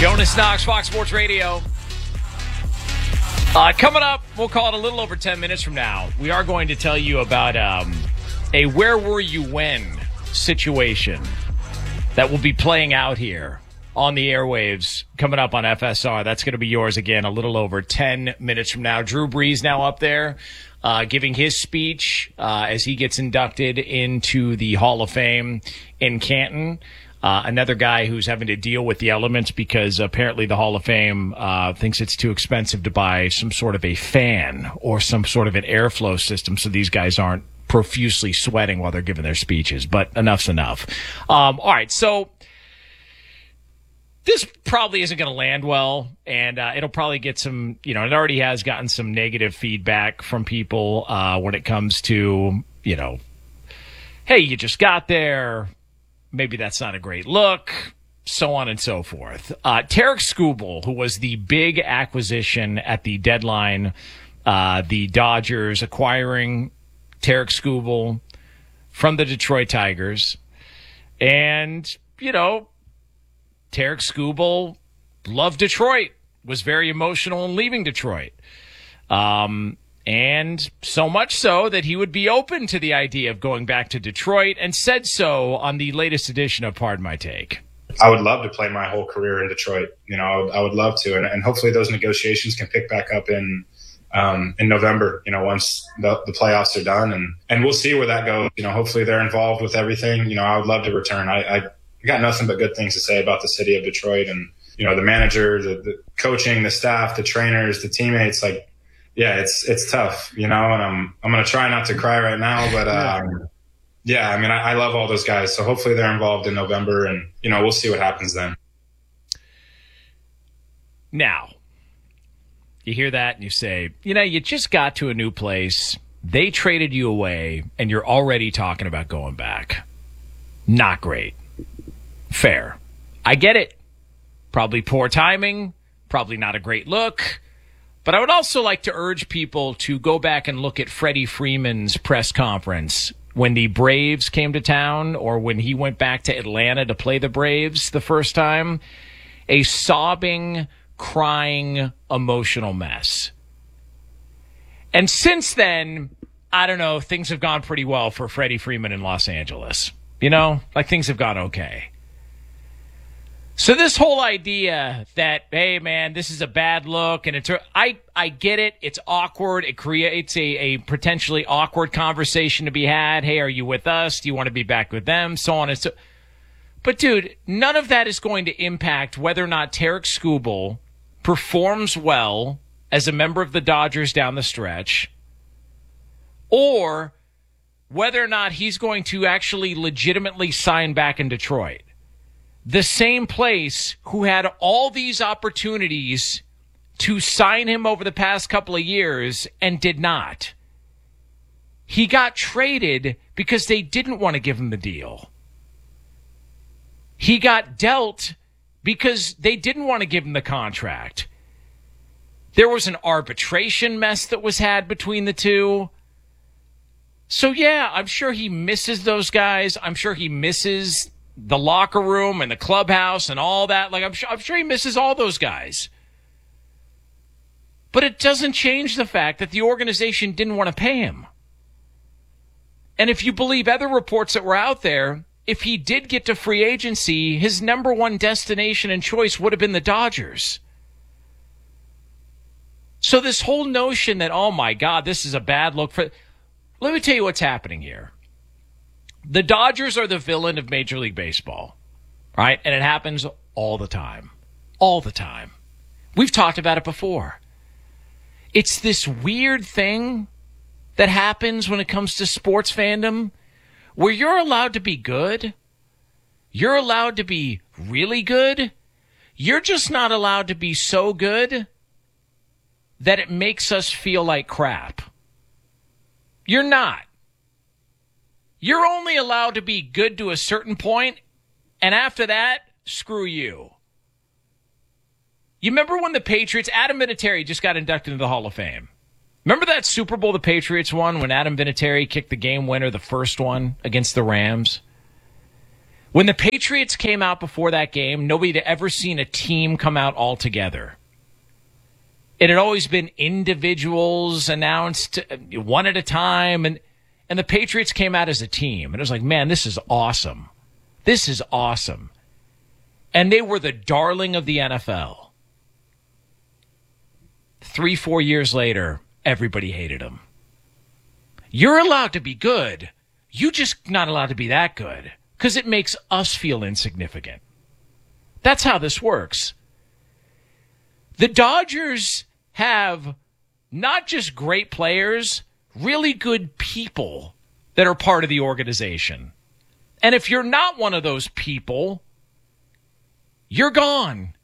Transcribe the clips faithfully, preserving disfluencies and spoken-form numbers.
Jonas Knox, Fox Sports Radio. Uh, coming up, we'll call it a little over ten minutes from now. We are going to tell you about um, a where were you when situation that will be playing out here on the airwaves coming up on F S R. That's going to be yours again a little over ten minutes from now. Drew Brees now up there uh, giving his speech uh, as he gets inducted into the Hall of Fame in Canton. Uh, another guy who's having to deal with the elements because apparently the Hall of Fame uh, thinks it's too expensive to buy some sort of a fan or some sort of an airflow system, so these guys aren't profusely sweating while they're giving their speeches. But enough's enough. Um, all right, so this probably isn't going to land well, and uh, it'll probably get some, you know, it already has gotten some negative feedback from people uh, when it comes to, you know, hey, you just got there. Maybe that's not a great look, so on and so forth. Uh, Tarek Skubal, who was the big acquisition at the deadline, uh, the Dodgers acquiring Tarek Skubal from the Detroit Tigers. And, you know, Tarek Skubal loved Detroit, was very emotional in leaving Detroit. Um, and so much so that he would be open to the idea of going back to Detroit and said so on the latest edition of Pardon My Take. I would love to play my whole career in Detroit. You know, I would, I would love to. And, and hopefully those negotiations can pick back up in um, in November, you know, once the, the playoffs are done. And, and we'll see where that goes. You know, hopefully they're involved with everything. You know, I would love to return. I, I got nothing but good things to say about the city of Detroit and, you know, the manager, the, the coaching, the staff, the trainers, the teammates. Like, yeah, it's it's tough, you know, and I'm I'm going to try not to cry right now. But, um, yeah, I mean, I, I love all those guys. So hopefully they're involved in November and, you know, we'll see what happens then. Now, you hear that and you say, you know, you just got to a new place. They traded you away and you're already talking about going back. Not great. Fair. I get it. Probably poor timing. Probably not a great look. But I would also like to urge people to go back and look at Freddie Freeman's press conference when the Braves came to town or when he went back to Atlanta to play the Braves the first time. A sobbing, crying, emotional mess. And since then, I don't know, things have gone pretty well for Freddie Freeman in Los Angeles. You know, like things have gone okay. So this whole idea that, hey, man, this is a bad look, and it's, I, I get it. It's awkward. It creates a, a potentially awkward conversation to be had. Hey, are you with us? Do you want to be back with them? So on and so. But, dude, none of that is going to impact whether or not Tarek Skubal performs well as a member of the Dodgers down the stretch, or whether or not he's going to actually legitimately sign back in Detroit. The same place who had all these opportunities to sign him over the past couple of years and did not. He got traded because they didn't want to give him the deal. He got dealt because they didn't want to give him the contract. There was an arbitration mess that was had between the two. So, yeah, I'm sure he misses those guys. I'm sure he misses the locker room and the clubhouse and all that. Like, I'm sure, I'm sure he misses all those guys. But it doesn't change the fact that the organization didn't want to pay him. And if you believe other reports that were out there, if he did get to free agency, his number one destination and choice would have been the Dodgers. So this whole notion that, oh my God, this is a bad look for... Let me tell you what's happening here. The Dodgers are the villain of Major League Baseball, right? And it happens all the time. All the time. We've talked about it before. It's this weird thing that happens when it comes to sports fandom where you're allowed to be good. You're allowed to be really good. You're just not allowed to be so good that it makes us feel like crap. You're not. You're only allowed to be good to a certain point, and after that, screw you. You remember when the Patriots, Adam Vinatieri just got inducted into the Hall of Fame. Remember that Super Bowl the Patriots won when Adam Vinatieri kicked the game winner, the first one, against the Rams? When the Patriots came out before that game, nobody had ever seen a team come out all together. It had always been individuals announced one at a time, and, and the Patriots came out as a team. And it was like, man, this is awesome. This is awesome. And they were the darling of the N F L. Three, four years later, everybody hated them. You're allowed to be good. You're just not allowed to be that good because it makes us feel insignificant. That's how this works. The Dodgers have not just great players, really good people that are part of the organization. And if you're not one of those people, you're gone.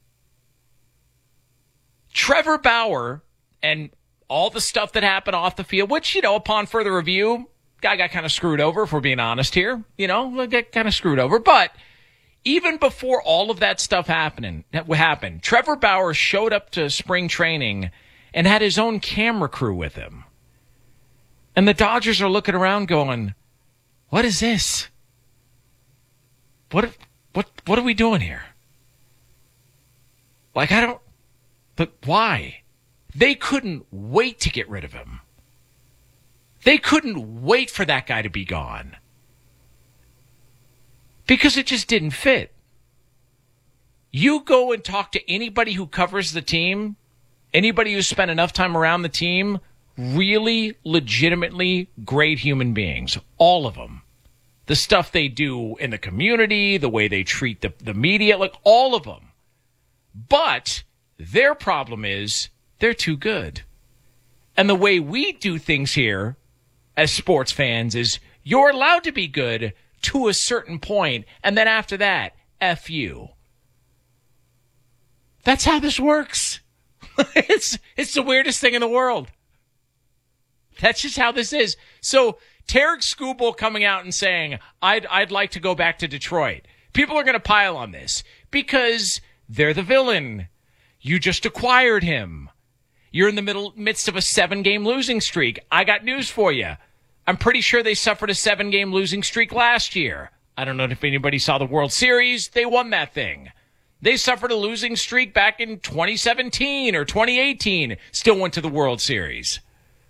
Trevor Bauer and all the stuff that happened off the field, which, you know, upon further review, guy got kind of screwed over, if we're being honest here. You know, got kind of screwed over. But even before all of that stuff happening, that happened, Trevor Bauer showed up to spring training and had his own camera crew with him. And the Dodgers are looking around going, what is this? What, what, what are we doing here? Like, I don't, but why? They couldn't wait to get rid of him. They couldn't wait for that guy to be gone. Because it just didn't fit. You go and talk to anybody who covers the team, anybody who's spent enough time around the team, really legitimately great human beings. All of them. The stuff they do in the community, the way they treat the, the media, like all of them. But their problem is they're too good. And the way we do things here as sports fans is you're allowed to be good to a certain point, and then after that, F you. That's how this works. it's it's the weirdest thing in the world. That's just how this is. So Tarek Skubal coming out and saying, I'd I'd like to go back to Detroit. People are going to pile on this because they're the villain. You just acquired him. You're in the middle midst of a seven-game losing streak. I got news for you. I'm pretty sure they suffered a seven-game losing streak last year. I don't know if anybody saw the World Series. They won that thing. They suffered a losing streak back in twenty seventeen or twenty eighteen. Still went to the World Series.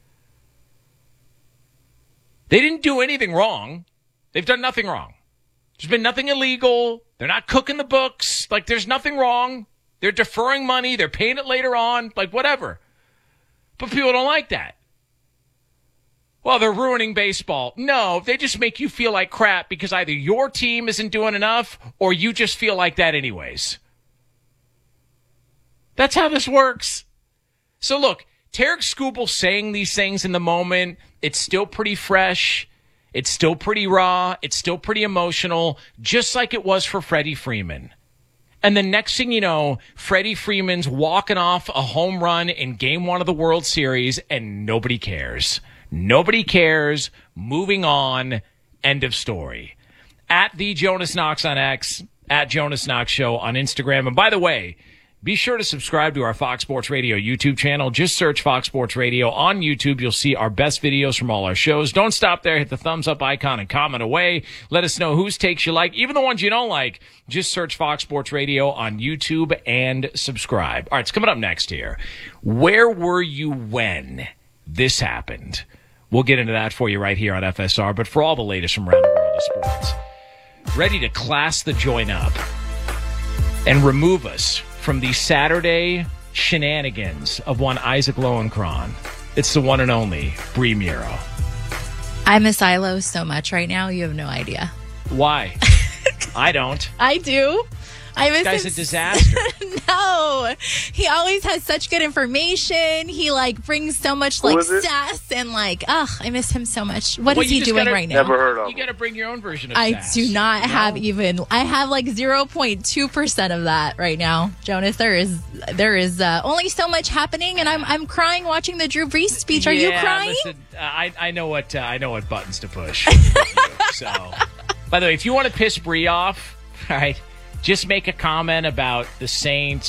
They didn't do anything wrong. They've done nothing wrong. There's been nothing illegal. They're not cooking the books. Like, there's nothing wrong. They're deferring money. They're paying it later on. Like, whatever. But people don't like that. Well, they're ruining baseball. No, they just make you feel like crap because either your team isn't doing enough or you just feel like that anyways. That's how this works. So look, Tarek Skubal saying these things in the moment, it's still pretty fresh. It's still pretty raw. It's still pretty emotional, just like it was for Freddie Freeman. And the next thing you know, Freddie Freeman's walking off a home run in game one of the World Series and nobody cares. Nobody cares. Moving on. End of story. At the Jonas Knox on X, at Jonas Knox Show on Instagram. And by the way, be sure to subscribe to our Fox Sports Radio YouTube channel. Just search Fox Sports Radio on YouTube. You'll see our best videos from all our shows. Don't stop there. Hit the thumbs up icon and comment away. Let us know whose takes you like. Even the ones you don't like, just search Fox Sports Radio on YouTube and subscribe. All right, it's coming up next here. Where were you when this happened? We'll get into that for you right here on F S R. But for all the latest from around the world of sports, ready to class the joint up and remove us from the Saturday shenanigans of one Isaac Lowenkron. It's the one and only Bree Muro. I miss Ilo so much right now, you have no idea. Why? I don't. I do. I miss This guy's him. a disaster. No. He always has such good information. He, like, brings so much, like, sass and, like, ugh, I miss him so much. What well, is he doing gotta, right now? Never heard of him. You got to bring your own version of I sass. do not you know? have even, I have, like, zero point two percent of that right now, Jonas. There is, there is uh, only so much happening, and I'm I'm crying watching the Drew Brees speech. Are yeah, you crying? Listen, uh, I, I, know what, uh, I know what buttons to push. So, by the way, if you want to piss Bree off, all right, just make a comment about the Saints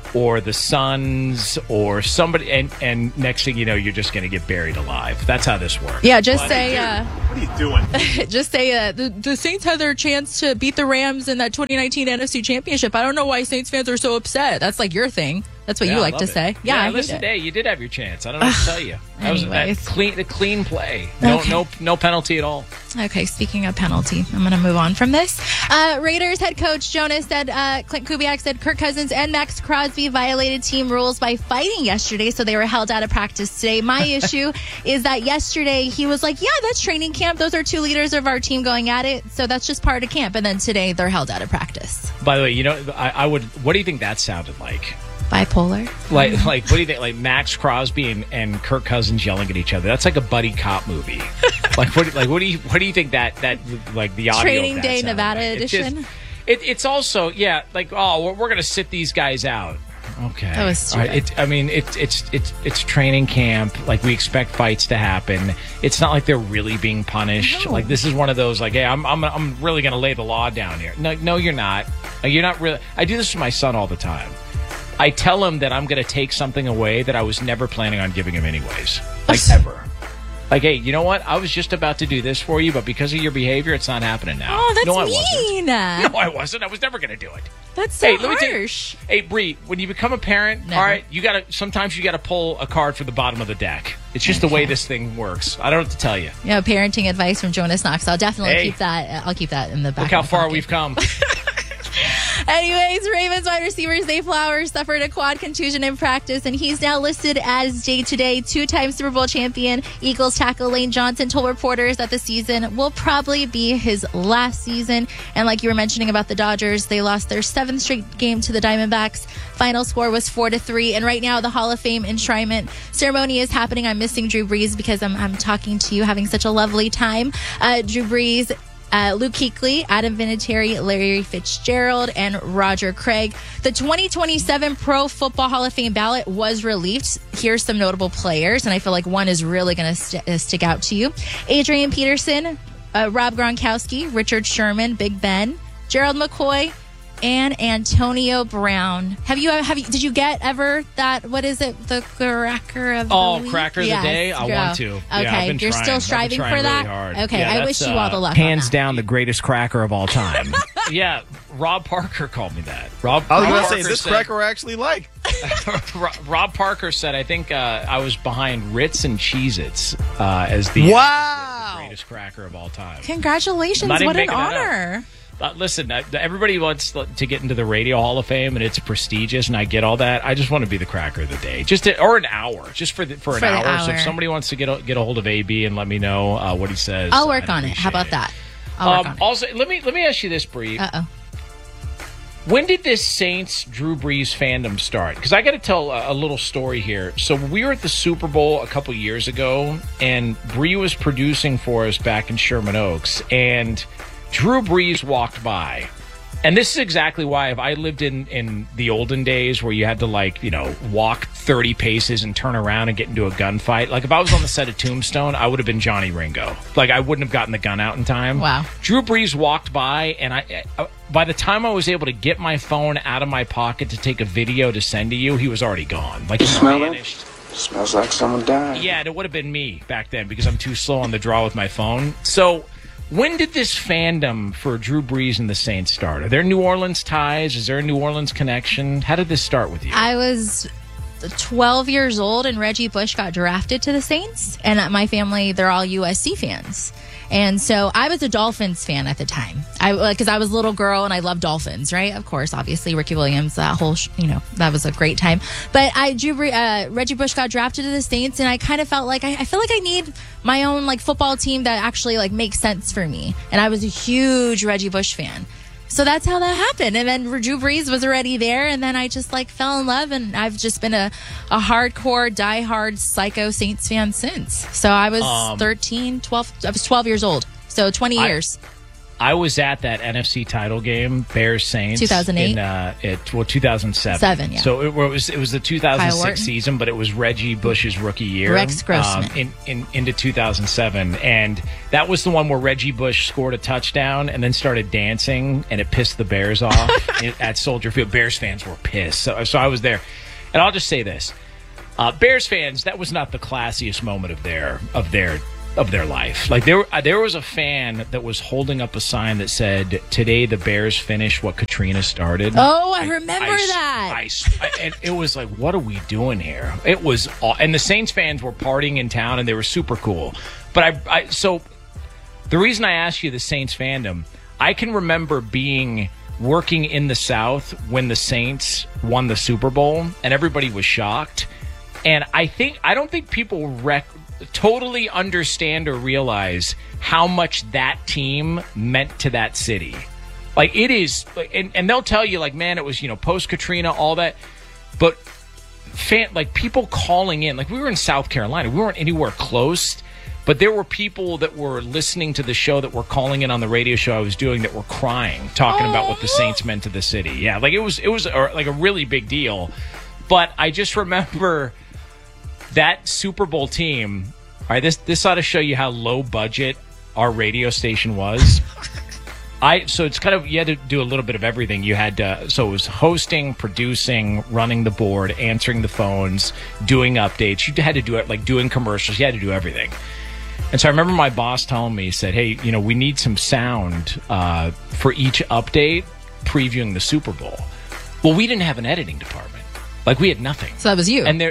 or the Suns or somebody, and, and next thing you know, you're just going to get buried alive. That's how this works. Yeah, just What say, are uh, what are you doing? just say uh, the, the Saints had their chance to beat the Rams in that twenty nineteen N F C Championship. I don't know why Saints fans are so upset. That's like your thing. That's what Yeah, you I like to love it. say. Yeah, I hate listen, it. hey, you did have your chance. I don't know what to tell you. That was a Anyways. clean, a clean play. No, Okay. no, no penalty at all. Okay, speaking of penalty, I'm going to move on from this. Uh, Raiders head coach Jonas said, uh, Clint Kubiak said Kirk Cousins and Max Crosby violated team rules by fighting yesterday, so they were held out of practice today. My issue is that yesterday he was like, yeah, that's training camp. Those are two leaders of our team going at it, so that's just part of camp. And then today they're held out of practice. By the way, you know, I, I would. What do you think that sounded like? Bipolar. Like, like, what do you think? Like Max Crosby and, and Kirk Cousins yelling at each other. That's like a buddy cop movie. like, what? Like, what do you? What do you think that that like the audio? Training of that Day sounded Nevada like? It's edition. just- it, it's also yeah, like oh, we're, we're gonna sit these guys out. Okay, That was All right, stupid. it, I mean, it's it's it's it's training camp. Like we expect fights to happen. It's not like they're really being punished. No. Like this is one of those. Like, hey, I'm I'm I'm really gonna lay the law down here. No, no, you're not. You're not really. I do this to my son all the time. I tell him that I'm going to take something away that I was never planning on giving him anyways. Like, ever. Like, hey, you know what? I was just about to do this for you, but because of your behavior, it's not happening now. Oh, that's no, I mean. wasn't. No, I wasn't. I was never going to do it. That's so Hey, let me tell you- harsh. Hey, Bree, when you become a parent, Never. all right, you got to, sometimes you got to pull a card from the bottom of the deck. It's just the way this thing works. I don't know what to tell you. Yeah, parenting advice from Jonas Knox. I'll definitely Hey. keep that. I'll keep that in the back. Look how of my far pocket. we've come. Anyways, Ravens wide receiver Zay Flowers suffered a quad contusion in practice, and he's now listed as day-to-day. Two-time Super Bowl champion Eagles tackle Lane Johnson told reporters that the season will probably be his last season. And like you were mentioning about the Dodgers, they lost their seventh straight game to the Diamondbacks. Final score was four to three. And right now, the Hall of Fame enshrinement ceremony is happening. I'm missing Drew Brees because I'm, I'm talking to you, having such a lovely time. Uh, Drew Brees, Uh, Luke Kuechly, Adam Vinatieri, Larry Fitzgerald, and Roger Craig. The twenty twenty-seven Pro Football Hall of Fame ballot was released. Here's some notable players, and I feel like one is really going to st- uh, stick out to you. Adrian Peterson, uh, Rob Gronkowski, Richard Sherman, Big Ben, Gerald McCoy, and Antonio Brown. Have you, have you, did you get ever that, what is it, the cracker of the Oh, week? cracker of the Yes, day? I Joe. want to. Okay, Yeah, I've been you're trying. still I've been striving trying for really that? hard. Okay, Yeah, I that's, wish you all the uh, luck on Hands that. down the greatest cracker of all time. Yeah, Rob Parker called me that. Rob, I was Rob going to say, Parker this said- cracker I actually like. Ro- Rob Parker said, I think uh, I was behind Ritz and Cheez-Its uh, as the Wow. greatest cracker of all time. Congratulations. I'm not even What an making that up. honor. Uh, listen, uh, everybody wants to get into the Radio Hall of Fame, and it's prestigious, and I get all that. I just want to be the cracker of the day, just to, or an hour, just for the, for an For the hour. So hour. if somebody wants to get a, get a hold of A B and let me know uh, what he says, I'll work I'd on it. How about appreciate that? I'll work Um, on it. also, let me let me ask you this, Bree. Uh-oh. When did this Saints Drew Brees fandom start? Because I got to tell a, a little story here. So we were at the Super Bowl a couple years ago, and Bree was producing for us back in Sherman Oaks, and Drew Brees walked by. And this is exactly why if I lived in, in the olden days where you had to, like, you know, walk thirty paces and turn around and get into a gunfight, like if I was on the set of Tombstone, I would have been Johnny Ringo. Like I wouldn't have gotten the gun out in time. Wow. Drew Brees walked by, and I, uh, by the time I was able to get my phone out of my pocket to take a video to send to you, he was already gone. Like he Smell it? vanished. Smells like someone died. Yeah, and it would have been me back then because I'm too slow on the draw with my phone. So when did this fandom for Drew Brees and the Saints start? Are there New Orleans ties? Is there a New Orleans connection? How did this start with you? I was twelve years old, and Reggie Bush got drafted to the Saints. And my family, they're all U S C fans. And so I was a Dolphins fan at the time. I because I was a little girl and I loved Dolphins, right? Of course, obviously Ricky Williams, that whole sh- you know that was a great time. But I Drew Bre- uh, Reggie Bush got drafted to the Saints, and I kind of felt like I, I feel like I need my own like football team that actually like makes sense for me. And I was a huge Reggie Bush fan. So that's how that happened. And then Drew Brees was already there. And then I just like fell in love. And I've just been a, a hardcore, diehard psycho Saints fan since. So I was Um, thirteen, twelve. I was twelve years old. So twenty I- years. I was at that N F C title game, Bears Saints, two thousand eight. In, uh, it, well, two thousand seven. Seven, yeah. So it, well, it was it was the two thousand six season, but it was Reggie Bush's rookie year. Rex Grossman. Um, in, in into two thousand seven, and that was the one where Reggie Bush scored a touchdown and then started dancing, and it pissed the Bears off at Soldier Field. Bears fans were pissed. So, so I was there, and I'll just say this: uh, Bears fans, that was not the classiest moment of their of their. of their life. Like there uh, there was a fan that was holding up a sign that said, "Today the Bears finish what Katrina started." Oh, I, I remember I, that. I, I, and it was like, what are we doing here? It was, and the Saints fans were partying in town, and they were super cool. But I, I so the reason I asked you the Saints fandom, I can remember being working in the South when the Saints won the Super Bowl, and everybody was shocked. And I think I don't think people rec- totally understand or realize how much that team meant to that city. Like it is, and, and they'll tell you like, man, it was, you know, post Katrina, all that. But fan, like people calling in, like we were in South Carolina, we weren't anywhere close, but there were people that were listening to the show that were calling in on the radio show I was doing that were crying, talking oh. about what the Saints meant to the city. Yeah, like it was, it was a, like a really big deal. But I just remember that Super Bowl team. All right, this this ought to show you how low budget our radio station was. I so it's kind of, you had to do a little bit of everything. You had to, so it was hosting, producing, running the board, answering the phones, doing updates. You had to do it, like doing commercials. You had to do everything. And so I remember my boss telling me, he said, "Hey, you know, we need some sound uh, for each update previewing the Super Bowl." Well, we didn't have an editing department. Like we had nothing. So that was you. And there.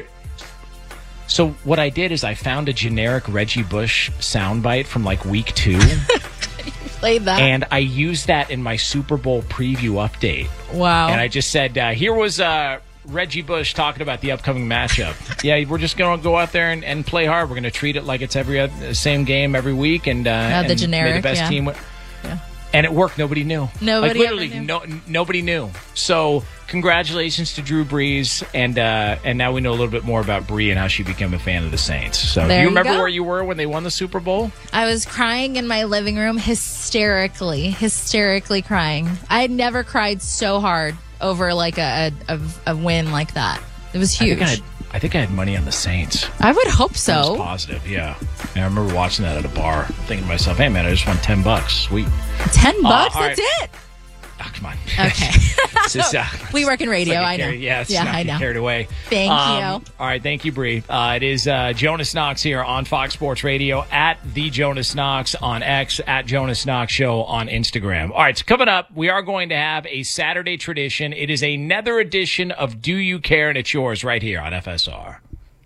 So what I did is I found a generic Reggie Bush soundbite from like week two. Played that. And I used that in my Super Bowl preview update. Wow. And I just said, uh, here was uh, Reggie Bush talking about the upcoming matchup. Yeah, we're just going to go out there and, and play hard. We're going to treat it like it's every other, same game every week. And, uh, yeah, the and generic, may the best yeah. team win. Yeah. And it worked. Nobody knew. Nobody like, literally, ever knew. No, nobody knew. So congratulations to Drew Brees, and uh, and now we know a little bit more about Bree and how she became a fan of the Saints. So there do you you remember go. where you were when they won the Super Bowl? I was crying in my living room, hysterically, hysterically crying. I had never cried so hard over like a a, a win like that. It was huge. I think I, had, I think I had money on the Saints. I would hope so. I was positive, yeah. And I remember watching that at a bar, thinking to myself, "Hey man, I just won ten bucks. Sweet." Ten bucks? Uh, That's right. it. Oh, come on. Okay. Just, uh, we work in radio, like I know. Carry, yeah, it's yeah, not I get know. carried away. Thank um, you. All right, thank you, Bree. Uh, it is uh, Jonas Knox here on Fox Sports Radio, at the Jonas Knox on X, at Jonas Knox Show on Instagram. All right, so coming up, we are going to have a Saturday tradition. It is another edition of Do You Care, and it's yours right here on F S R.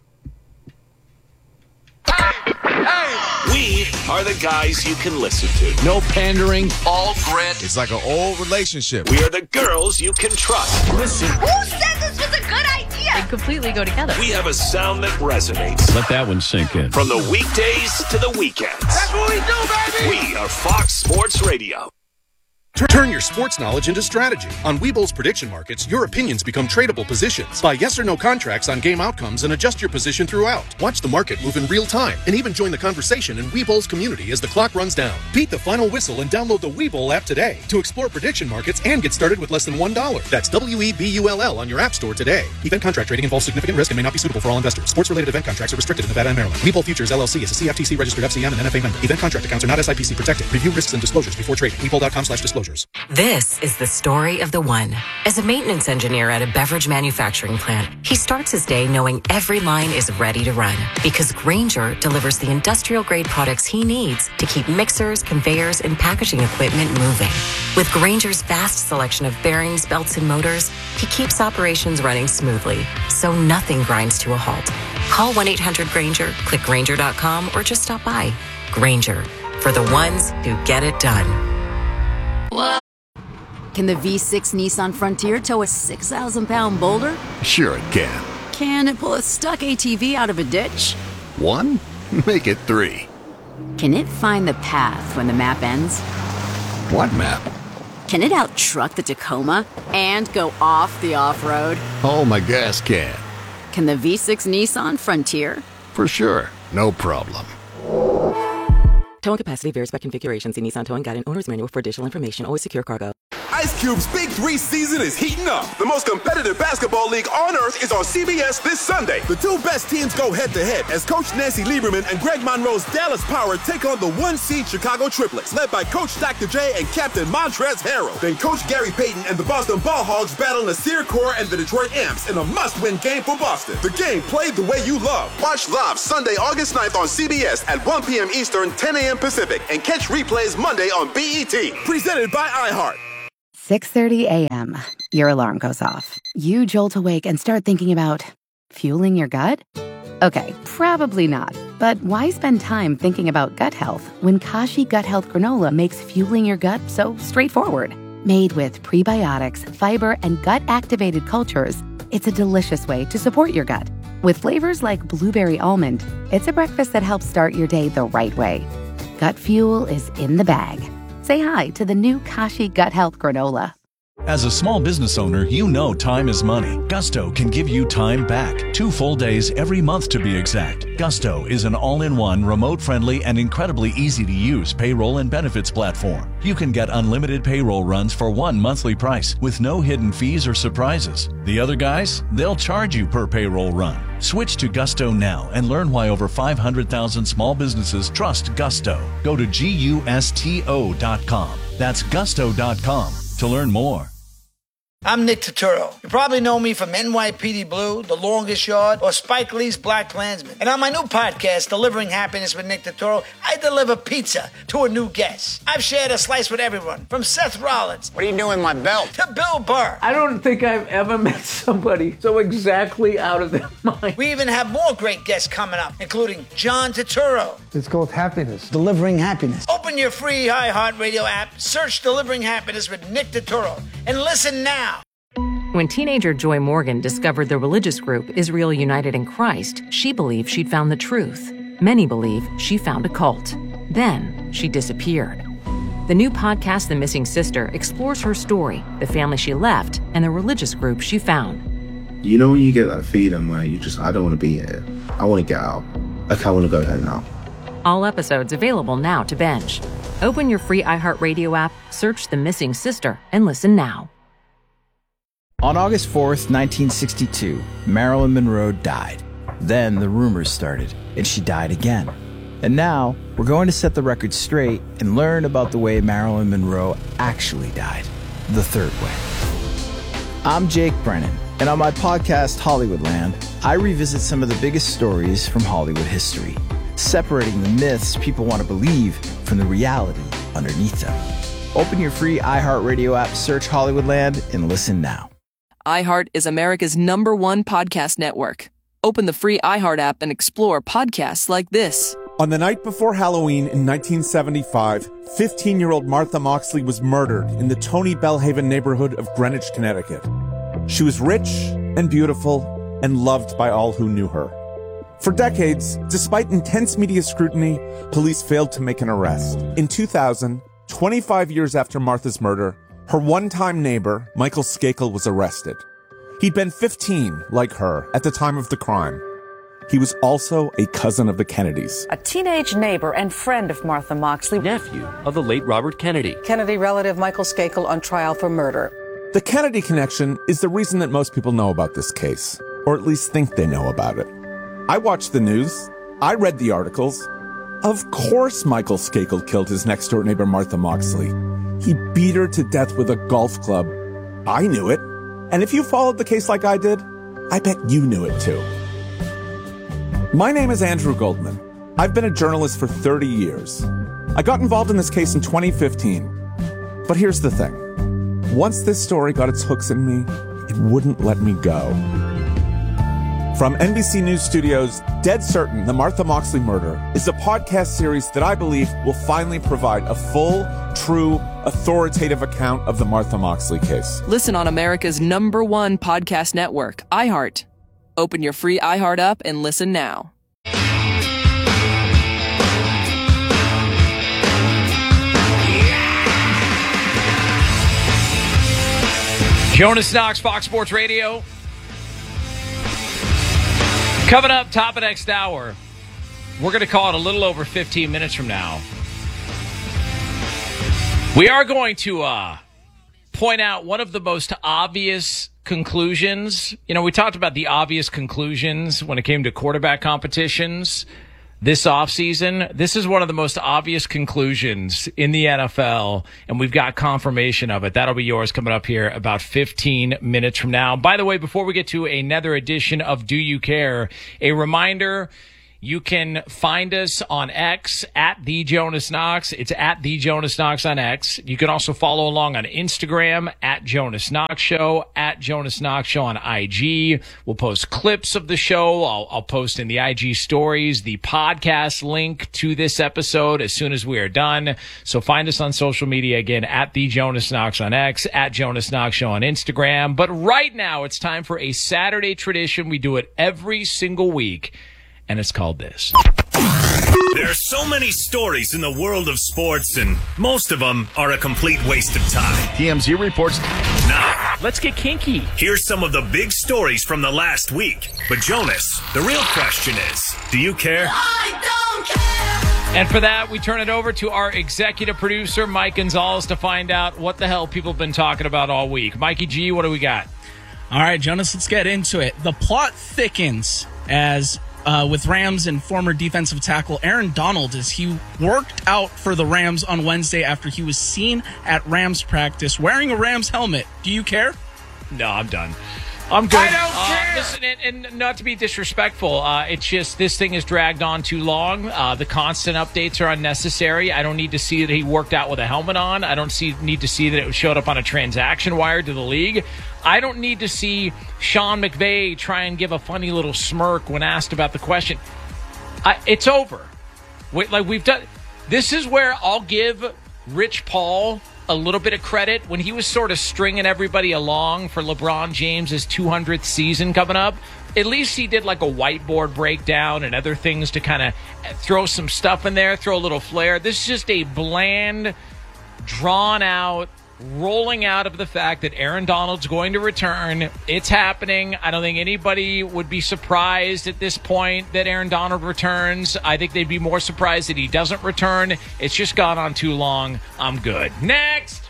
We are the guys you can listen to. No pandering. All grit. It's like an old relationship. We are the girls you can trust. Listen. Who said this was a good idea? They completely go together. We have a sound that resonates. Let that one sink in. From the weekdays to the weekends. That's what we do, baby! We are Fox Sports Radio. Turn your sports knowledge into strategy. On Webull's prediction markets, your opinions become tradable positions. Buy yes or no contracts on game outcomes and adjust your position throughout. Watch the market move in real time and even join the conversation in Webull's community as the clock runs down. Beat the final whistle and download the Webull app today to explore prediction markets and get started with less than one dollar. That's W E B U L L on your app store today. Event contract trading involves significant risk and may not be suitable for all investors. Sports-related event contracts are restricted in Nevada and Maryland. Webull Futures L L C is a C F T C registered F C M and N F A member. Event contract accounts are not S I P C protected. Review risks and disclosures before trading. Webull.com slash disclosures. This is the story of the one. As a maintenance engineer at a beverage manufacturing plant, he starts his day knowing every line is ready to run because Grainger delivers the industrial-grade products he needs to keep mixers, conveyors, and packaging equipment moving. With Grainger's vast selection of bearings, belts, and motors, he keeps operations running smoothly, so nothing grinds to a halt. Call one eight hundred Grainger, click Grainger dot com, or just stop by. Grainger, for the ones who get it done. Can the V six Nissan Frontier tow a six thousand pound boulder? Sure it can. Can it pull a stuck A T V out of a ditch? One? Make it three. Can it find the path when the map ends? What map? Can it out-truck the Tacoma and go off the off-road? Oh, my gas can. Can the V six Nissan Frontier? For sure. No problem. Towing capacity varies by configuration. See Nissan Towing Guide and Owner's Manual for additional information. Always secure cargo. Ice Cube's Big Three season is heating up. The most competitive basketball league on earth is on C B S this Sunday. The two best teams go head-to-head as Coach Nancy Lieberman and Greg Monroe's Dallas Power take on the one-seed Chicago Triplets, led by Coach Doctor J and Captain Montrezl Harrell. Then Coach Gary Payton and the Boston Ball Hogs battle Nasir Kaur and the Detroit Amps in a must-win game for Boston. The game played the way you love. Watch live Sunday, August ninth on C B S at one p.m. Eastern, ten a.m. Pacific, and catch replays Monday on B E T. Presented by iHeart. six thirty a.m. Your alarm goes off. You jolt awake and start thinking about fueling your gut? Okay, probably not. But why spend time thinking about gut health when Kashi Gut Health Granola makes fueling your gut so straightforward? Made with prebiotics, fiber, and gut-activated cultures, it's a delicious way to support your gut. With flavors like blueberry almond, it's a breakfast that helps start your day the right way. Gut fuel is in the bag. Say hi to the new Kashi Gut Health Granola. As a small business owner, you know time is money. Gusto can give you time back. Two full days every month to be exact. Gusto is an all-in-one, remote-friendly, and incredibly easy-to-use payroll and benefits platform. You can get unlimited payroll runs for one monthly price with no hidden fees or surprises. The other guys, they'll charge you per payroll run. Switch to Gusto now and learn why over five hundred thousand small businesses trust Gusto. Go to gusto dot com. That's gusto dot com to learn more. I'm Nick Turturro. You probably know me from N Y P D Blue, The Longest Yard, or Spike Lee's Black Klansman. And on my new podcast, Delivering Happiness with Nick Turturro, I deliver pizza to a new guest. I've shared a slice with everyone, from Seth Rollins. What are you doing with my belt? To Bill Burr. I don't think I've ever met somebody so exactly out of their mind. We even have more great guests coming up, including John Turturro. It's called Happiness. Delivering Happiness. Open your free iHeartRadio app, search Delivering Happiness with Nick Turturro, and listen now. When teenager Joy Morgan discovered the religious group Israel United in Christ, she believed she'd found the truth. Many believe she found a cult. Then she disappeared. The new podcast, The Missing Sister, explores her story, the family she left, and the religious group she found. You know when you get that feeling where you just, I don't want to be here. I want to get out. Like, I want to go home now. All episodes available now to binge. Open your free iHeartRadio app, search The Missing Sister, and listen now. On August fourth, nineteen sixty-two, Marilyn Monroe died. Then the rumors started, and she died again. And now, we're going to set the record straight and learn about the way Marilyn Monroe actually died, the third way. I'm Jake Brennan, and on my podcast, Hollywoodland, I revisit some of the biggest stories from Hollywood history, separating the myths people want to believe from the reality underneath them. Open your free iHeartRadio app, search Hollywoodland, and listen now. iHeart is America's number one podcast network. Open the free iHeart app and explore podcasts like this. On the night before Halloween in nineteen seventy-five, fifteen-year-old Martha Moxley was murdered in the Tony Bellhaven neighborhood of Greenwich, Connecticut. She was rich and beautiful and loved by all who knew her. For decades, despite intense media scrutiny, police failed to make an arrest. In two thousand, twenty-five years after Martha's murder, her one-time neighbor, Michael Skakel, was arrested. He'd been fifteen, like her, at the time of the crime. He was also a cousin of the Kennedys. A teenage neighbor and friend of Martha Moxley. Nephew of the late Robert Kennedy. Kennedy relative Michael Skakel on trial for murder. The Kennedy connection is the reason that most people know about this case, or at least think they know about it. I watched the news. I read the articles. Of course Michael Skakel killed his next-door neighbor Martha Moxley. He beat her to death with a golf club. I knew it. And if you followed the case like I did, I bet you knew it too. My name is Andrew Goldman. I've been a journalist for thirty years. I got involved in this case in twenty fifteen. But here's the thing. Once this story got its hooks in me, it wouldn't let me go. From N B C News Studios, Dead Certain, The Martha Moxley Murder is a podcast series that I believe will finally provide a full, true, authoritative account of the Martha Moxley case. Listen on America's number one podcast network, iHeart. Open your free iHeart app and listen now. Jonas Knox, Fox Sports Radio. Coming up, top of next hour, we're going to call it a little over fifteen minutes from now. We are going to uh, point out one of the most obvious conclusions. You know, we talked about the obvious conclusions when it came to quarterback competitions this offseason. This is one of the most obvious conclusions in the N F L, and we've got confirmation of it. That'll be yours coming up here about fifteen minutes from now. By the way, before we get to another edition of Do You Care, a reminder, you can find us on X at The Jonas Knox. It's at The Jonas Knox on X. You can also follow along on Instagram at Jonas Knox Show, at Jonas Knox Show on I G. We'll post clips of the show. I'll, I'll post in the I G stories the podcast link to this episode as soon as we are done. So find us on social media again at The Jonas Knox on X, at Jonas Knox Show on Instagram. But right now it's time for a Saturday tradition. We do it every single week, and it's called this. There are so many stories in the world of sports, and most of them are a complete waste of time. T M Z reports. Now, let's get kinky. Here's some of the big stories from the last week. But Jonas, the real question is, do you care? I don't care. And for that, we turn it over to our executive producer, Mike Gonzalez, to find out what the hell people have been talking about all week. Mikey G, what do we got? All right, Jonas, let's get into it. The plot thickens as... Uh, with Rams and former defensive tackle Aaron Donald as he worked out for the Rams on Wednesday after he was seen at Rams practice wearing a Rams helmet. Do you care? No, I'm done. I'm good. I don't uh, care. Listen, and, and not to be disrespectful, uh, it's just this thing has dragged on too long. Uh, the constant updates are unnecessary. I don't need to see that he worked out with a helmet on. I don't see need to see that it showed up on a transaction wire to the league. I don't need to see Sean McVay try and give a funny little smirk when asked about the question. I, it's over. We, like we've done. This is where I'll give Rich Paul a little bit of credit when he was sort of stringing everybody along for LeBron James's two hundredth season coming up. At least he did like a whiteboard breakdown and other things to kind of throw some stuff in there, throw a little flair. This is just a bland, drawn out, rolling out of the fact that Aaron Donald's going to return. It's happening. I don't think anybody would be surprised at this point that Aaron Donald returns. I think they'd be more surprised that he doesn't return. It's just gone on too long. I'm good. Next.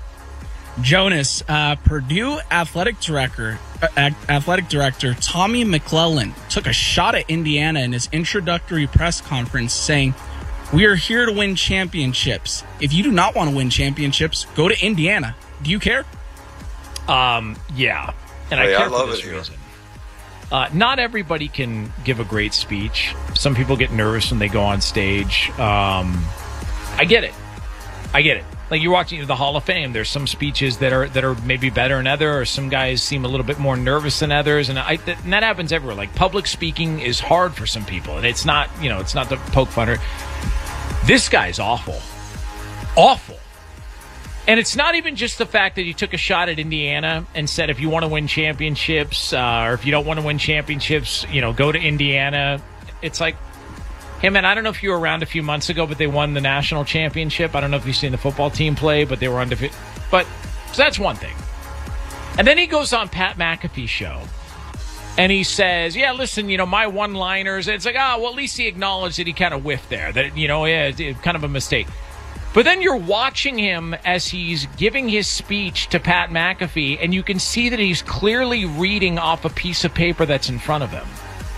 Jonas, uh, Purdue athletic director, uh, athletic director Tommy McClellan took a shot at Indiana in his introductory press conference saying, "We are here to win championships. If you do not want to win championships, go to Indiana. Do you care?" Um, yeah. And hey, I care I love for this it reason. Uh, not everybody can give a great speech. Some people get nervous when they go on stage. Um, I get it. I get it. Like you're watching the Hall of Fame. There's some speeches that are that are maybe better than others, or some guys seem a little bit more nervous than others, and, I, and that happens everywhere. Like public speaking is hard for some people, and it's not, you know, it's not to poke fun or. This guy's awful. Awful. And it's not even just the fact that he took a shot at Indiana and said, if you want to win championships, uh, or if you don't want to win championships, you know, go to Indiana. It's like, hey, man, I don't know if you were around a few months ago, but they won the national championship. I don't know if you've seen the football team play, but they were undefeated. But, so that's one thing. And then he goes on Pat McAfee's show. And he says, yeah, listen, you know, my one-liners. It's like, ah, oh, well, at least he acknowledged that he kind of whiffed there. That, you know, yeah, it's kind of a mistake. But then you're watching him as he's giving his speech to Pat McAfee, and you can see that he's clearly reading off a piece of paper that's in front of him.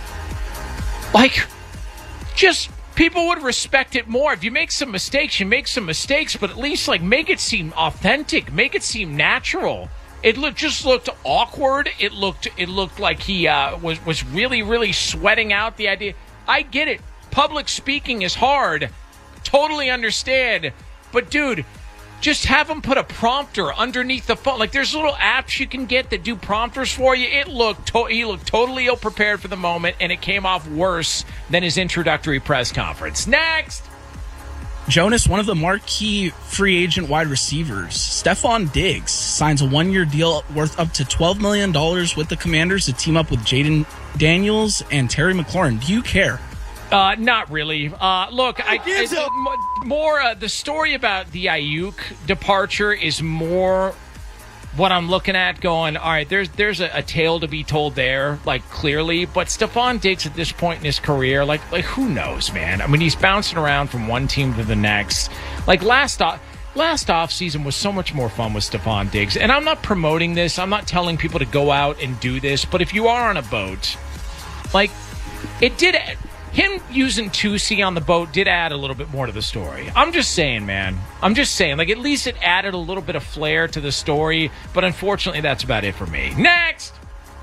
Like, just people would respect it more. If you make some mistakes, you make some mistakes, but at least, like, make it seem authentic. Make it seem natural. It looked, just looked awkward. It looked it looked like he uh, was, was really, really sweating out the idea. I get it. Public speaking is hard. Totally understand. But, dude, just have him put a prompter underneath the phone. Like, there's little apps you can get that do prompters for you. It looked to- He looked totally ill-prepared for the moment, and it came off worse than his introductory press conference. Next! Jonas, one of the marquee free agent wide receivers, Stephon Diggs, signs a one-year deal worth up to twelve million dollars with the Commanders to team up with Jaden Daniels and Terry McLaurin. Do you care? Uh, not really. Uh, look, I, it's more uh, the story about the Ayuk departure is more what I'm looking at going, all right, there's there's a, a tale to be told there, like, clearly. But Stephon Diggs at this point in his career, like, like who knows, man? I mean, he's bouncing around from one team to the next. Like, last off, last offseason was so much more fun with Stephon Diggs. And I'm not promoting this. I'm not telling people to go out and do this. But if you are on a boat, like, it did... Him using two C on the boat did add a little bit more to the story. I'm just saying, man. I'm just saying. Like, at least it added a little bit of flair to the story. But unfortunately, that's about it for me. Next!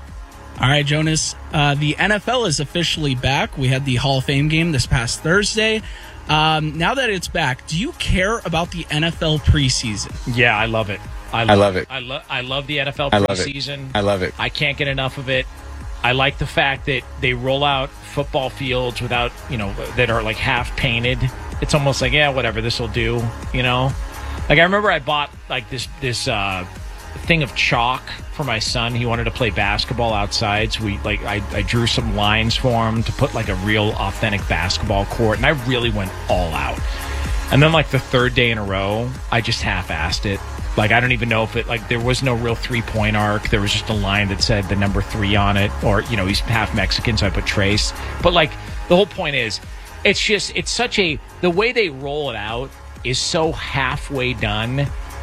All right, Jonas. Uh, the N F L is officially back. We had the Hall of Fame game this past Thursday. Um, now that it's back, do you care about the N F L preseason? Yeah, I love it. I love, I love it. it. I, lo- I love the N F L I love preseason. It. I love it. I can't get enough of it. I like the fact that they roll out football fields without, you know, that are like half painted. It's almost like, yeah, whatever, this will do, you know? Like, I remember I bought like this this uh, thing of chalk for my son. He wanted to play basketball outside, so we like I, I drew some lines for him to put like a real authentic basketball court, and I really went all out. And then like the third day in a row, I just half-assed it. Like, I don't even know if it, like, there was no real three-point arc. There was just a line that said the number three on it. Or, you know, he's half Mexican, so I put Trace. But, like, the whole point is, it's just, it's such a, the way they roll it out is so halfway done.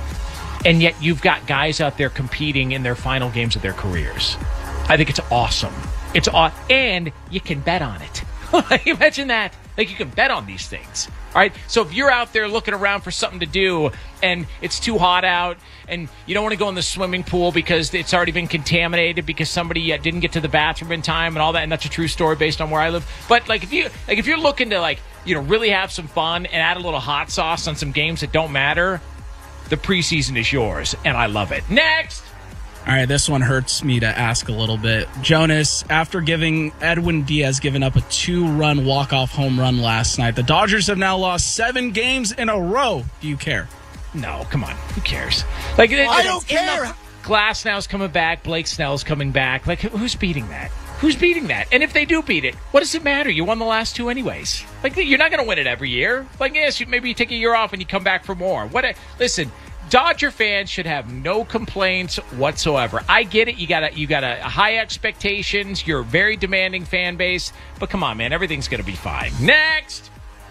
And yet you've got guys out there competing in their final games of their careers. I think it's awesome. It's aw- And you can bet on it. Imagine that. Like, you can bet on these things. All right, so if you're out there looking around for something to do and it's too hot out and you don't want to go in the swimming pool because it's already been contaminated because somebody uh, didn't get to the bathroom in time and all that, and that's a true story based on where I live. But like if you like if you're looking to like, you know, really have some fun and add a little hot sauce on some games that don't matter, the preseason is yours, and I love it. Next. All right, this one hurts me to ask a little bit. Jonas, after giving Edwin Diaz giving up a two-run walk-off home run last night, the Dodgers have now lost seven games in a row. Do you care? No, come on. Who cares? Like, I don't care. Glasnow's coming back. Blake Snell's coming back. Like, who's beating that? Who's beating that? And if they do beat it, what does it matter? You won the last two anyways. Like, you're not going to win it every year. Like, yes, you, maybe you take a year off and you come back for more. What? A, listen. Dodger fans should have no complaints whatsoever. I get it. You got a, you got a, a high expectations. You're a very demanding fan base. But come on, man. Everything's going to be fine. Next.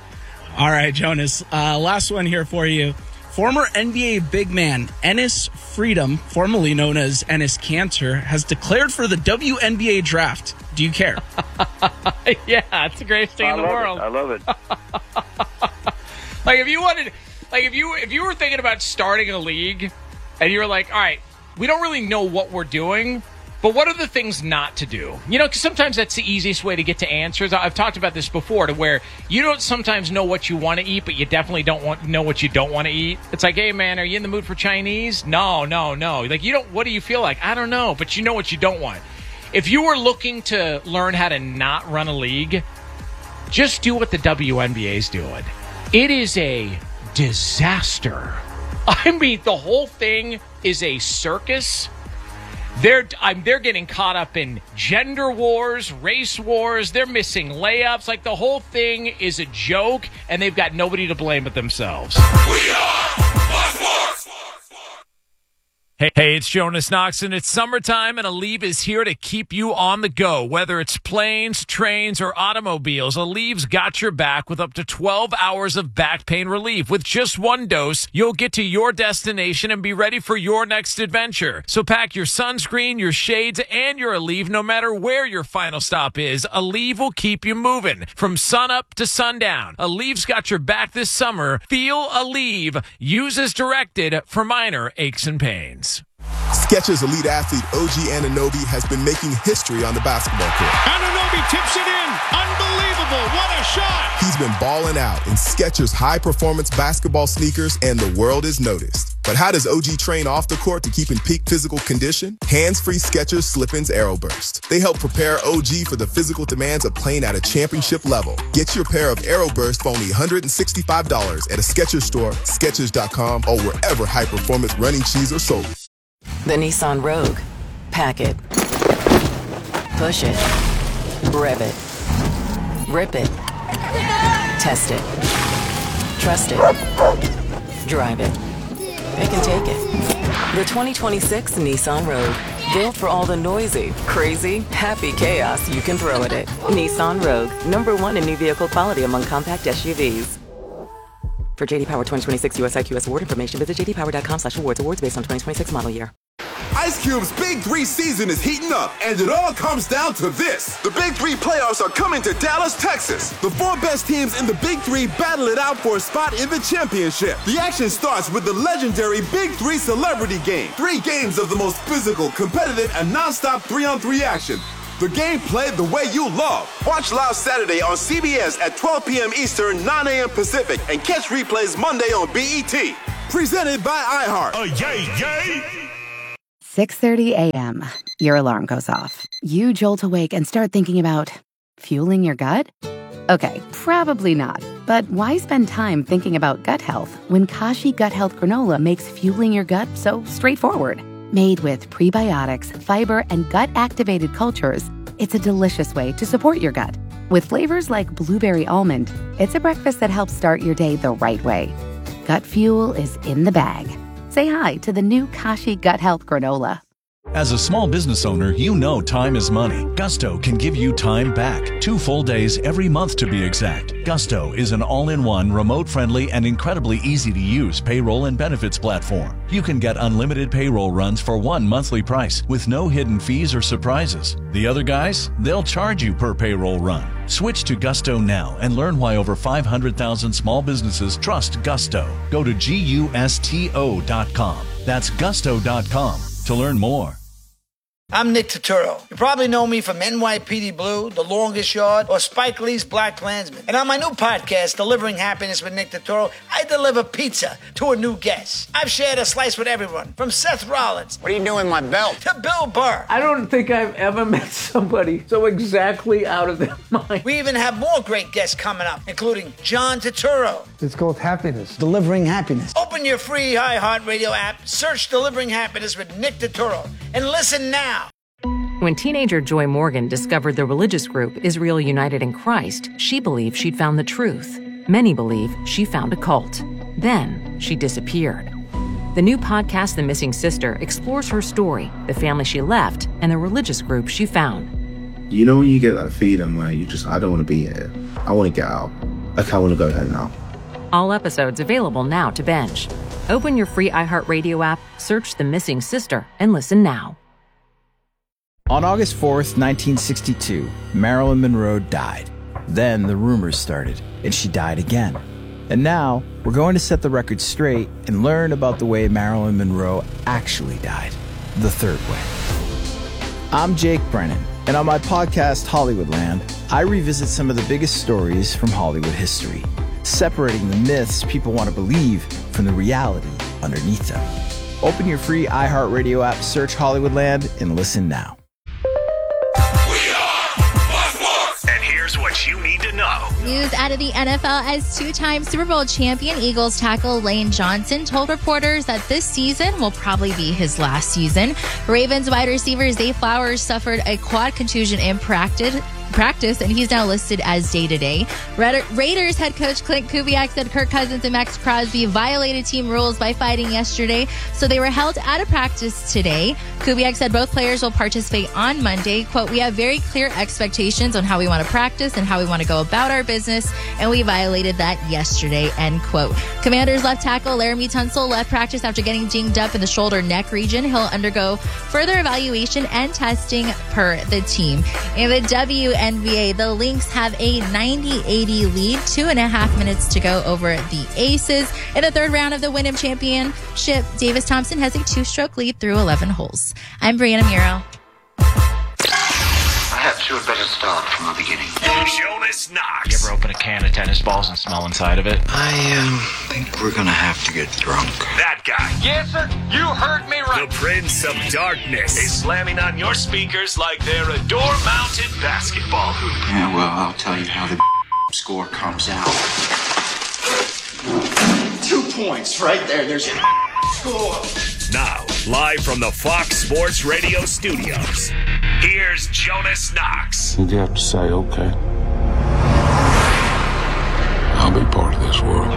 All right, Jonas. Uh, last one here for you. Former N B A big man Enes Freedom, formerly known as Enes Kanter, has declared for the W N B A draft. Do you care? Yeah, it's the greatest thing I in the love world. It. I love it. Like, if you wanted... Like, if you if you were thinking about starting a league and you were like, all right, we don't really know what we're doing, but what are the things not to do? You know, because sometimes that's the easiest way to get to answers. I've talked about this before, to where you don't sometimes know what you want to eat, but you definitely don't want know what you don't want to eat. It's like, hey, man, are you in the mood for Chinese? No, no, no. Like, you don't. What do you feel like? I don't know, but you know what you don't want. If you were looking to learn how to not run a league, just do what the W N B A is doing. It is a disaster. I mean, the whole thing is a circus. They're I'm, they're getting caught up in gender wars, race wars. They're missing layups. Like, the whole thing is a joke, and they've got nobody to blame but themselves. We are Fox Sports. Hey, hey, it's Jonas Knox, and it's summertime, and Aleve is here to keep you on the go. Whether it's planes, trains, or automobiles, Aleve's got your back with up to twelve hours of back pain relief. With just one dose, you'll get to your destination and be ready for your next adventure. So pack your sunscreen, your shades, and your Aleve no matter where your final stop is. Aleve will keep you moving from sunup to sundown. Aleve's got your back this summer. Feel Aleve. Use as directed for minor aches and pains. Skechers elite athlete O G Anunoby has been making history on the basketball court. Anunoby tips it in. Unbelievable. What a shot. He's been balling out in Skechers high-performance basketball sneakers, and the world is noticed. But how does O G train off the court to keep in peak physical condition? Hands-free Skechers Slip-ins Aeroburst. They help prepare O G for the physical demands of playing at a championship level. Get your pair of Aeroburst for only one hundred sixty-five dollars at a Skechers store, Skechers dot com, or wherever high-performance running shoes are sold. The Nissan Rogue. Pack it. Push it. Rev it. Rip it. Test it. Trust it. Drive it. They can take it. The twenty twenty-six Nissan Rogue. Built for all the noisy, crazy, happy chaos you can throw at it. Nissan Rogue. Number one in new vehicle quality among compact S U Vs. For J D Power twenty twenty-six U S I Q S award information, visit j d power dot com slash awards. Awards based on twenty twenty-six model year. Ice Cube's Big Three season is heating up, and it all comes down to this. The Big Three playoffs are coming to Dallas, Texas. The four best teams in the Big Three battle it out for a spot in the championship. The action starts with the legendary Big Three Celebrity Game. Three games of the most physical, competitive, and non-stop three-on-three action. The game played the way you love. Watch live Saturday on C B S at twelve p.m. Eastern, nine a.m. Pacific, and catch replays Monday on B E T. Presented by iHeart. Oh, yay, yay! six thirty a.m. Your alarm goes off. You jolt awake and start thinking about fueling your gut? Okay, probably not. But why spend time thinking about gut health when Kashi Gut Health Granola makes fueling your gut so straightforward? Made with prebiotics, fiber, and gut-activated cultures, it's a delicious way to support your gut. With flavors like blueberry almond, it's a breakfast that helps start your day the right way. Gut fuel is in the bag. Say hi to the new Kashi Gut Health Granola. As a small business owner, you know time is money. Gusto can give you time back. Two full days every month to be exact. Gusto is an all-in-one, remote-friendly, and incredibly easy-to-use payroll and benefits platform. You can get unlimited payroll runs for one monthly price with no hidden fees or surprises. The other guys, they'll charge you per payroll run. Switch to Gusto now and learn why over five hundred thousand small businesses trust Gusto. Go to gusto dot com. That's gusto dot com to learn more. I'm Nick Turturro. You probably know me from N Y P D Blue, The Longest Yard, or Spike Lee's Black Klansman. And on my new podcast, Delivering Happiness with Nick Turturro, I deliver pizza to a new guest. I've shared a slice with everyone, from Seth Rollins. What are you doing with my belt? To Bill Burr. I don't think I've ever met somebody so exactly out of their mind. We even have more great guests coming up, including John Turturro. It's called Happiness. Delivering Happiness. Open your free iHeartRadio app, search Delivering Happiness with Nick Turturro, and listen now. When teenager Joy Morgan discovered the religious group Israel United in Christ, she believed she'd found the truth. Many believe she found a cult. Then she disappeared. The new podcast, The Missing Sister, explores her story, the family she left, and the religious group she found. You know when you get that feeling where you just, I don't want to be here. I want to get out. Like, I want to go home now. All episodes available now to binge. Open your free iHeartRadio app, search The Missing Sister, and listen now. On August fourth, nineteen sixty-two, Marilyn Monroe died. Then the rumors started, and she died again. And now, we're going to set the record straight and learn about the way Marilyn Monroe actually died. The third way. I'm Jake Brennan, and on my podcast, Hollywoodland, I revisit some of the biggest stories from Hollywood history, separating the myths people want to believe from the reality underneath them. Open your free iHeartRadio app, search Hollywoodland, and listen now. What you need to know. News out of the N F L as two-time Super Bowl champion Eagles tackle Lane Johnson told reporters that this season will probably be his last season. Ravens wide receiver Zay Flowers suffered a quad contusion in practice. practice, and he's now listed as day-to-day. Raiders head coach Clint Kubiak said Kirk Cousins and Max Crosby violated team rules by fighting yesterday, so they were held out of practice today. Kubiak said both players will participate on Monday. Quote, we have very clear expectations on how we want to practice and how we want to go about our business, and we violated that yesterday, end quote. Commanders left tackle Laramie Tunsil left practice after getting dinged up in the shoulder neck region. He'll undergo further evaluation and testing per the team. In the W N B A, the Lynx have a ninety eighty lead, two and a half minutes to go over the Aces. In the third round of the Wyndham Championship, Davis Thompson has a two-stroke lead through eleven holes. I'm Brianna Muro. Perhaps you had better start from the beginning. Jonas Knox. You ever open a can of tennis balls and smell inside of it? I um, think we're gonna have to get drunk. That guy. Yes, sir. You heard me right. The Prince of Darkness is slamming on your speakers like they're a door-mounted basketball hoop. Yeah, well, I'll tell you how the score comes out. Two points right there. There's your score. Now, live from the Fox Sports Radio studios, here's Jonas Knox. You have to say, okay.